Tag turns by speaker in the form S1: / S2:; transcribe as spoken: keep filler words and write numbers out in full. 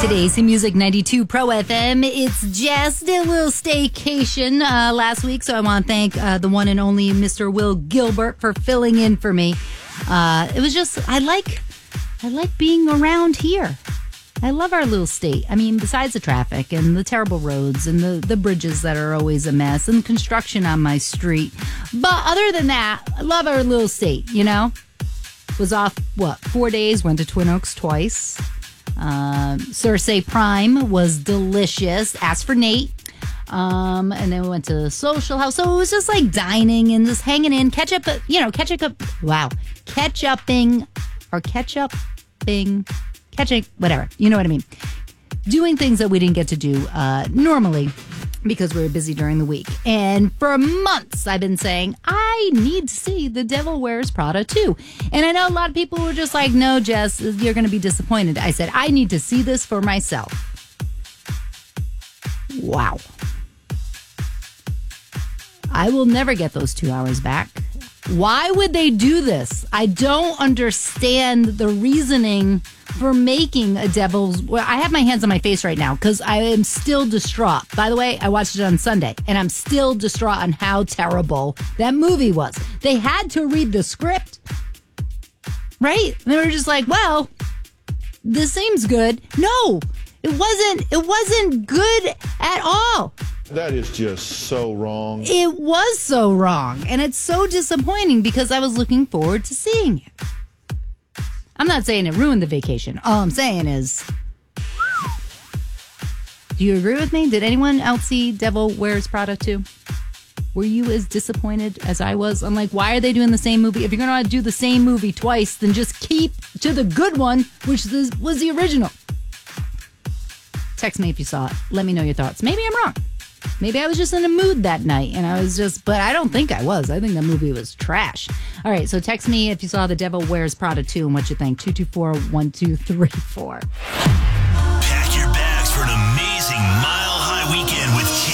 S1: Today's Music ninety-two Pro F M. It's just a little staycation uh, last week, so I want to thank uh, the one and only Mister Will Gilbert for filling in for me. Uh, it was just, I like, I like being around here. I love our little state. I mean, besides the traffic and the terrible roads and the, the bridges that are always a mess and construction on my street. But other than that, I love our little state, you know? Was off, what, four days, went to Twin Oaks twice. Um, Cersei Prime was delicious. Asked for Nate. Um, and then we went to Social House. So it was just like dining and just hanging in. Catch up, you know, catch up. Wow. Catch upping or catch upping. Catching, whatever. You know what I mean. Doing things that we didn't get to do uh, normally because we were busy during the week. And for months, I've been saying, I need to see The Devil Wears Prada two. And I know a lot of people were just like, no, Jess, you're going to be disappointed. I said, I need to see this for myself. Wow. I will never get those two hours back. Why would they do this? I don't understand the reasoning for making a Devil's... Well, I have my hands on my face right now because I am still distraught. By the way, I watched it on Sunday, and I'm still distraught on how terrible that movie was. They had to read the script, right? They were just like, well, this seems good. No, it wasn't. It wasn't good at all.
S2: That is just so wrong.
S1: It was so wrong. And it's so disappointing because I was looking forward to seeing it. I'm not saying it ruined the vacation. All I'm saying is, do you agree with me? Did anyone else see Devil Wears Prada two? Were you as disappointed as I was? I'm like, why are they doing the same movie? If you're going to do the same movie twice, then just keep to the good one, which was the original. Text me if you saw it. Let me know your thoughts. Maybe I'm wrong. Maybe I was just in a mood that night and I was just, but I don't think I was. I think that movie was trash. All right, so text me if you saw The Devil Wears Prada two and what you think. two two four, one two three four.
S3: Pack your bags for an amazing Mile High weekend with